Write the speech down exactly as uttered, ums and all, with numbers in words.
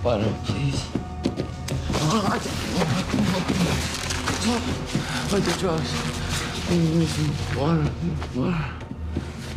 Water, please. What the drugs? I need some water. Water.